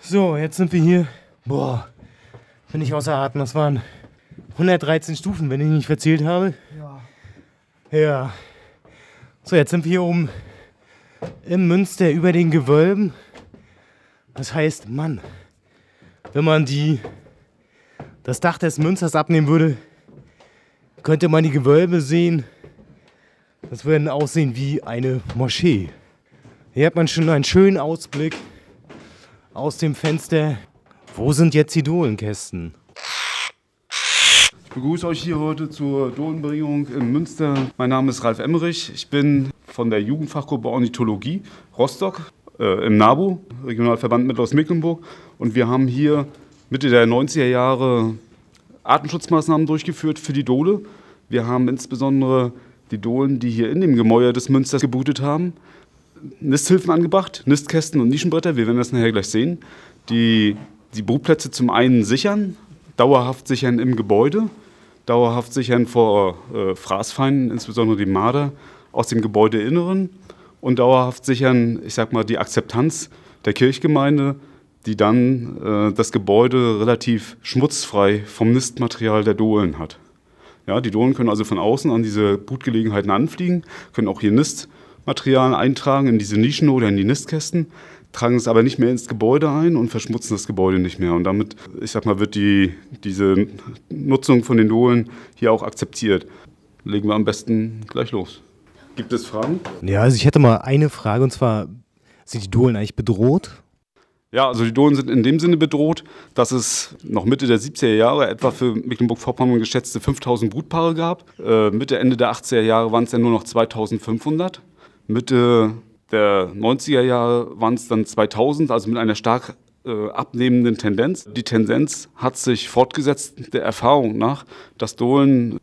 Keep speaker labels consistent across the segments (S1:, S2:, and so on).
S1: So, jetzt sind wir hier. Boah, bin ich außer Atem. Das waren 113 Stufen, wenn ich nicht verzählt habe. Ja. So, jetzt sind wir hier oben im Münster über den Gewölben. Das heißt, Mann, wenn man das Dach des Münsters abnehmen würde, könnte man die Gewölbe sehen. Das würde aussehen wie eine Moschee. Hier hat man schon einen schönen Ausblick aus dem Fenster. Wo sind jetzt die Dohlenkästen?
S2: Ich begrüße euch hier heute zur Dohlenbringung in Münster. Mein Name ist Ralf Emmerich. Ich bin von der Jugendfachgruppe Ornithologie Rostock im NABU, Regionalverband Mittelostmecklenburg. Und wir haben hier Mitte der 90er Jahre Artenschutzmaßnahmen durchgeführt für die Dohle. Wir haben insbesondere die Dohlen, die hier in dem Gemäuer des Münsters gebrütet haben, Nisthilfen angebracht, Nistkästen und Nischenbretter. Wir werden das nachher gleich sehen. Die Brutplätze zum einen sichern, dauerhaft sichern im Gebäude, dauerhaft sichern vor Fraßfeinden, insbesondere die Marder aus dem Gebäudeinneren und dauerhaft sichern, die Akzeptanz der Kirchgemeinde, die dann das Gebäude relativ schmutzfrei vom Nistmaterial der Dohlen hat. Ja, die Dohlen können also von außen an diese Brutgelegenheiten anfliegen, können auch hier Nistmaterial eintragen in diese Nischen oder in die Nistkästen, tragen es aber nicht mehr ins Gebäude ein und verschmutzen das Gebäude nicht mehr. Und damit, wird diese Nutzung von den Dohlen hier auch akzeptiert. Legen wir am besten gleich los. Gibt es Fragen?
S1: Ja, also ich hätte mal eine Frage, und zwar, sind die Dohlen eigentlich bedroht?
S2: Ja, also die Dohlen sind in dem Sinne bedroht, dass es noch Mitte der 70er Jahre etwa für Mecklenburg-Vorpommern geschätzte 5000 Brutpaare gab. Mitte, Ende der 80er Jahre waren es dann nur noch 2500. Mitte der 90er Jahre waren es dann 2000, also mit einer stark abnehmenden Tendenz. Die Tendenz hat sich fortgesetzt der Erfahrung nach, dass Dohlen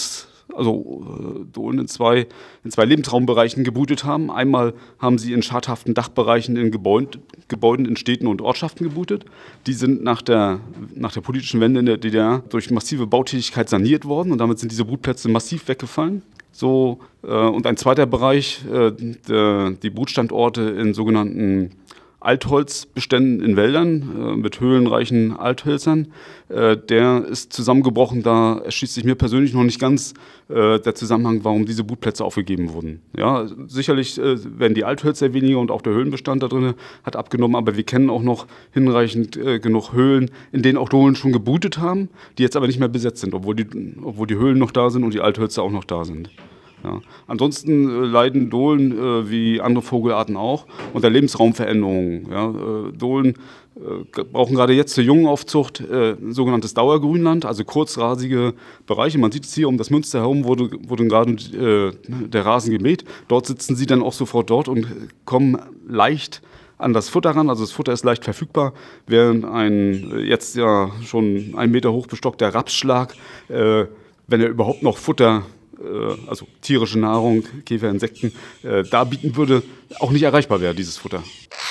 S2: Dohlen in zwei Lebensraumbereichen gebrütet haben. Einmal haben sie in schadhaften Dachbereichen in Gebäuden in Städten und Ortschaften gebrütet. Die sind nach der politischen Wende in der DDR durch massive Bautätigkeit saniert worden und damit sind diese Brutplätze massiv weggefallen. Und ein zweiter Bereich, die Brutstandorte in sogenannten Altholzbeständen in Wäldern mit höhlenreichen Althölzern, der ist zusammengebrochen. Da erschließt sich mir persönlich noch nicht ganz der Zusammenhang, warum diese Brutplätze aufgegeben wurden. Ja, sicherlich werden die Althölzer weniger und auch der Höhlenbestand da drin hat abgenommen, aber wir kennen auch noch hinreichend genug Höhlen, in denen auch Dohlen schon gebrütet haben, die jetzt aber nicht mehr besetzt sind, obwohl die Höhlen noch da sind und die Althölzer auch noch da sind. Ja. Ansonsten leiden Dohlen wie andere Vogelarten auch unter Lebensraumveränderungen. Ja. Dohlen brauchen gerade jetzt zur Jungenaufzucht sogenanntes Dauergrünland, also kurzrasige Bereiche. Man sieht es hier um das Münster herum, wurde gerade der Rasen gemäht. Dort sitzen sie dann auch sofort dort und kommen leicht an das Futter ran. Also das Futter ist leicht verfügbar, während ein jetzt ja schon 1 Meter hoch bestockter Rapsschlag, wenn er überhaupt noch Futter, also tierische Nahrung, Käfer, Insekten, da bieten würde, auch nicht erreichbar wäre, dieses Futter.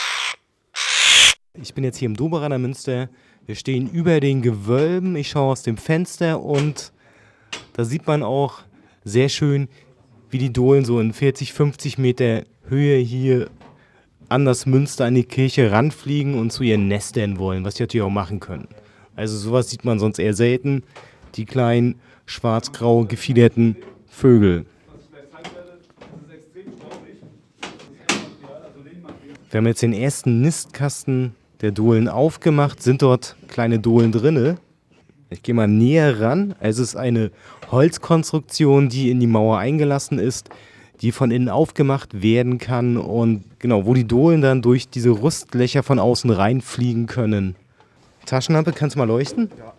S1: Ich bin jetzt hier im Doberaner Münster. Wir stehen über den Gewölben. Ich schaue aus dem Fenster und da sieht man auch sehr schön, wie die Dohlen so in 40, 50 Meter Höhe hier an das Münster, an die Kirche ranfliegen und zu ihren Nestern wollen, was sie natürlich auch machen können. Also sowas sieht man sonst eher selten. Die kleinen, schwarz-grau gefiederten Vögel. Wir haben jetzt den ersten Nistkasten der Dohlen aufgemacht. Sind dort kleine Dohlen drinne? Ich gehe mal näher ran. Also es ist eine Holzkonstruktion, die in die Mauer eingelassen ist, die von innen aufgemacht werden kann und genau, wo die Dohlen dann durch diese Rustlöcher von außen reinfliegen können. Taschenlampe, kannst du mal leuchten?
S2: Ja.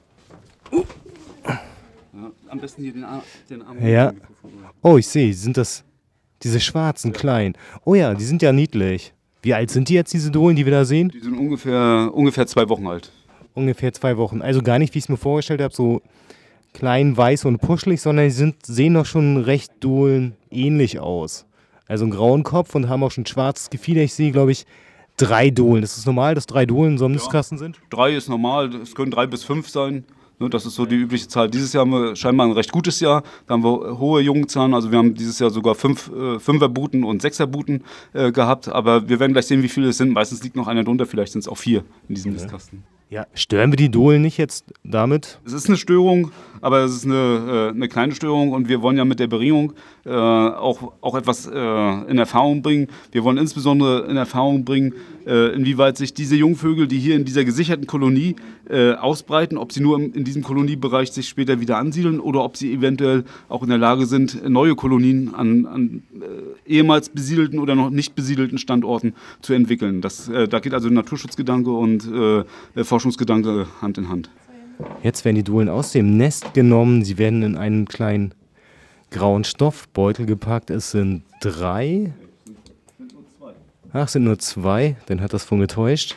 S2: Am besten hier den Arm.
S1: Ja. Oh, ich sehe, sind das diese schwarzen kleinen. Oh ja, die sind ja niedlich. Wie alt sind die jetzt, diese Dohlen, die wir da sehen?
S2: Die sind ungefähr 2 Wochen alt.
S1: Ungefähr 2 Wochen. Also gar nicht, wie ich es mir vorgestellt habe, so klein, weiß und puschelig, sondern die sehen doch schon recht dohlenähnlich aus. Also einen grauen Kopf und haben auch schon schwarzes Gefieder. Ich sehe, glaube ich, 3 Dohlen. Ist es normal, dass 3 Dohlen in so einem Nistkasten sind?
S2: 3 ist normal, es können 3 bis 5 sein. Das ist so die übliche Zahl. Dieses Jahr haben wir scheinbar ein recht gutes Jahr. Da haben wir hohe Jungzahlen. Also wir haben dieses Jahr sogar 5er-Buten und 6er-Buten gehabt. Aber wir werden gleich sehen, wie viele es sind. Meistens liegt noch einer drunter. Vielleicht sind es auch 4 in diesem Nistkasten.
S1: Ja, stören wir die Dohlen nicht jetzt damit?
S2: Es ist eine Störung, aber es ist eine kleine Störung und wir wollen ja mit der Beringung auch etwas in Erfahrung bringen. Wir wollen insbesondere in Erfahrung bringen, inwieweit sich diese Jungvögel, die hier in dieser gesicherten Kolonie ausbreiten, ob sie nur in diesem Koloniebereich sich später wieder ansiedeln oder ob sie eventuell auch in der Lage sind, neue Kolonien an ehemals besiedelten oder noch nicht besiedelten Standorten zu entwickeln. Da geht also Naturschutzgedanke und Forschungsgedanke Hand in Hand.
S1: Jetzt werden die Dohlen aus dem Nest genommen. Sie werden in einen kleinen grauen Stoffbeutel gepackt. Es sind 3. Ach, es sind nur 2. Dann hat das von getäuscht.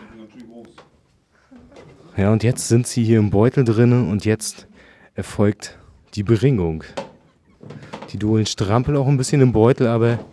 S1: Ja, und jetzt sind sie hier im Beutel drin und jetzt erfolgt die Beringung. Die Dohlen strampeln auch ein bisschen im Beutel, aber